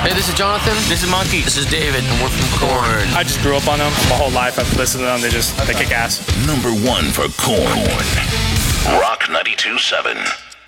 Hey, this is Jonathan. This is Monkey. This is David, and we're from Korn. I just grew up on them my whole life. I've listened to them. They kick ass. Number one for Korn. Rock 92.7.